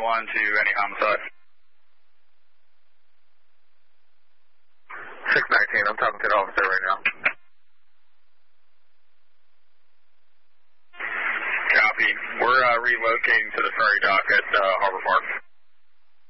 1 to any homicide. 619, I'm talking to the officer right now. Copy. We're relocating to the ferry dock at Harbor Park.